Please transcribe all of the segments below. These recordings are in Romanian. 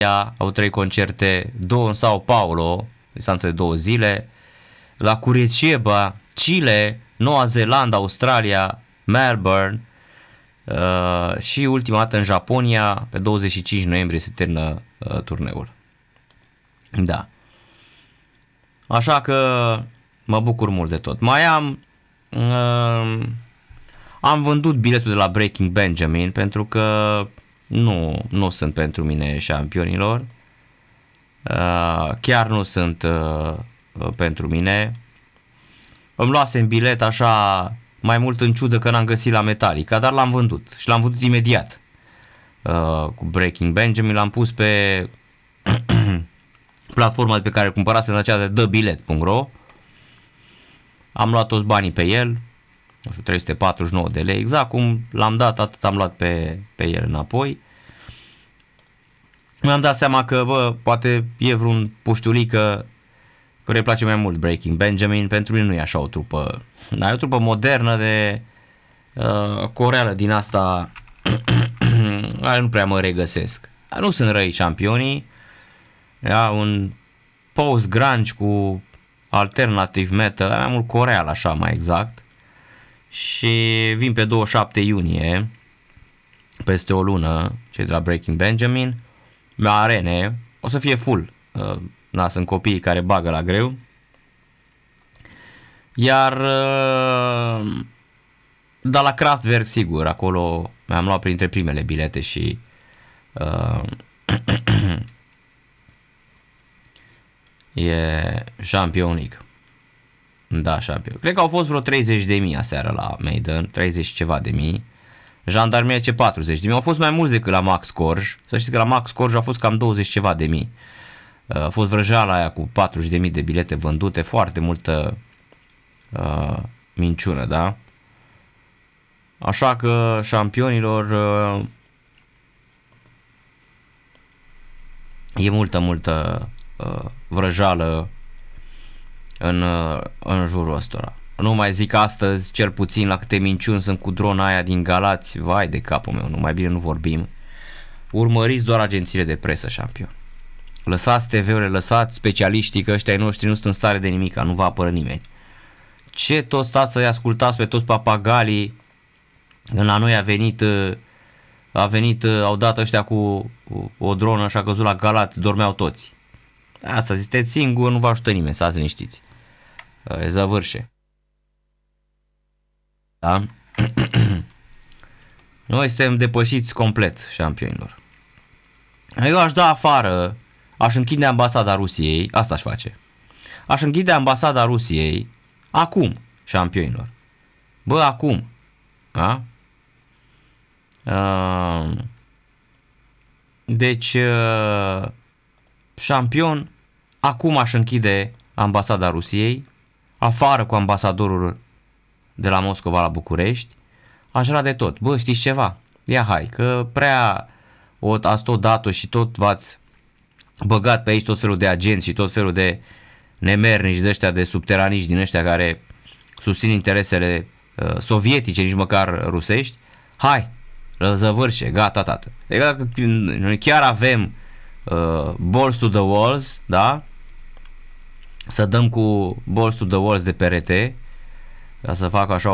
au 3 concerte, 2 în Sao Paulo, distanță de 2 zile, la Curitiba, Chile, Noua Zeelandă, Australia, Melbourne și ultima dată în Japonia, pe 25 noiembrie se termină turneul. Da. Așa că mă bucur mult de tot. Mai am vândut biletul de la Breaking Benjamin pentru că nu sunt pentru mine șampionilor. Chiar nu sunt pentru mine. Îmi luasem bilet așa mai mult în ciudă că n-am găsit la Metallica, dar l-am vândut și l-am vândut imediat. Cu Breaking Benjamin l-am pus pe platforma pe care cumpărasem, aceea de thebilet.ro. Am luat toți banii pe el, nu știu, 349 de lei, exact cum l-am dat, atât am luat pe el înapoi. Mi-am dat seama că, poate e vreun puștulică care îi place mai mult Breaking Benjamin, pentru mine nu e așa o trupă, dar e o trupă modernă de coreală din asta, care nu prea mă regăsesc. Nu sunt răi șampionii, un post-grunge cu alternative metal, mai mult coreal așa mai exact, și vin pe 27 iunie, peste o lună, cei de la Breaking Benjamin, la arene, o să fie full, sunt copiii care bagă la greu, iar dar la Kraftwerk sigur, acolo mi-am luat printre primele bilete și e șampionic. Da, șampion. Cred că au fost vreo 30.000 aseară la Maiden, 30 ceva de mii. Jandarmeria ce 40.000. Au fost mai mulți decât la Max Corj. Să știți că la Max Corj a fost cam 20 ceva de mii. A fost vrăjeala aia cu 40.000 de bilete vândute, foarte multă minciună, da? Așa că șampionilor e multă vrăjeală în jurul ăstora. Nu mai zic astăzi, cel puțin la câte minciuni sunt cu drona aia din Galați, vai de capul meu, nu mai bine nu vorbim. Urmăriți doar agențiile de presă, șampion. Lăsați TV-urile, lăsați specialiștii, că ăștia ai noștri nu sunt în stare de nimica, nu vă apără nimeni. Ce tot stați să-i ascultați pe toți papagalii? La noi au dat ăștia cu o dronă și a căzut la Galați, dormeau toți. Asta ziceți singur, nu vă ajută nimeni, să ați liniștiți. E zăvârșe. Da? Noi suntem depășiți complet, șampionilor. Eu aș da afară, aș închide ambasada Rusiei, asta aș face. Aș închide ambasada Rusiei acum, șampionilor. Acum. Da? Deci, șampion, acum aș închide ambasada Rusiei, afară cu ambasadorul de la Moscova la București, aș vrea de tot. Știți ceva? Ia hai, că prea ați tot dat-o și tot v-ați băgat pe aici tot felul de agenți și tot felul de nemernici de ăștia, de subteraniști din ăștia care susțin interesele sovietice, nici măcar rusești. Hai, răzăvârșe, gata, tată. Deci dacă noi chiar avem balls to the walls, da? Să dăm cu balls to the walls de perete, ca să fac așa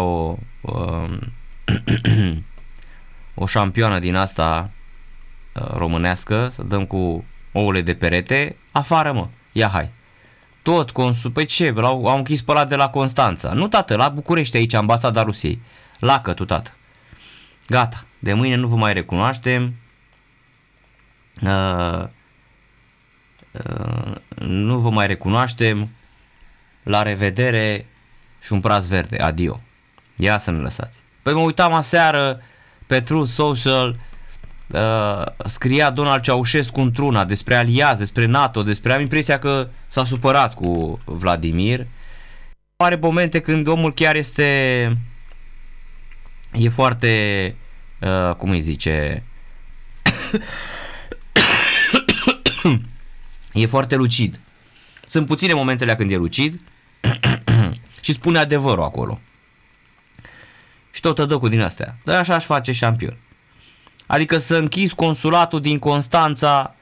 o șampioană din asta românească, să dăm cu ouăle de perete, afară, mă, ia hai. Tot pe ce? Au închis pe ăla de la Constanța. Nu, tată, la București aici, ambasada Rusiei. Lacă tu, tată. Gata, de mâine nu vă mai recunoaștem. Nu vă mai recunoaștem. La revedere și un praz verde. Adio. Ia să ne lăsați. Păi mă uitam aseară pe Truth Social, scria Donald Ceaușescu într-una despre aliați, despre NATO, am impresia că s-a supărat cu Vladimir. Are momente când omul chiar e foarte, cum îi zice, e foarte lucid. Sunt puține momentele când e lucid și spune adevărul acolo. Și tot dă cu din astea. Dar așa aș face șampion. Adică să închizi consulatul din Constanța